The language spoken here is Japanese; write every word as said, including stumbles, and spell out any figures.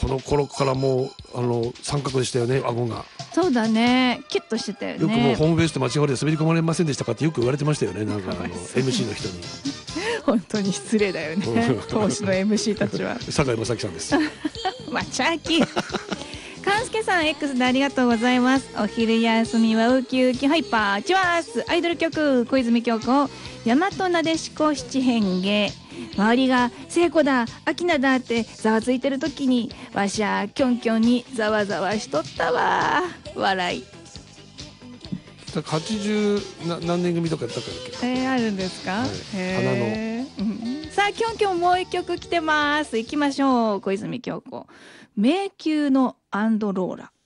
この頃からもうあの三角でしたよね、顎が。 そうだね、キュッとしてたよね。 よくもうホームベースで間違われて滑り込まれませんでしたかってよく言われてましたよね、なんかあの エムシー の人に。 本当に失礼だよね当時の エムシー たちは。 坂井正樹さんです。 まちゃき勘介さん X でありがとうございます。お昼休みはウキウキハイパーチワースアイドル曲小泉京子大和なでしこ七変化。周りが聖子だ秋菜だってざわついてる時にわしゃキョンキョンにざわざわしとったわ笑い。 はちじゅうな何年組とかやったからっけ。 えー、あるんですか、 はい、 へー、うん、さあキョンキョンもう一曲来てます。行きましょう。小泉京子迷宮のアンドローラ。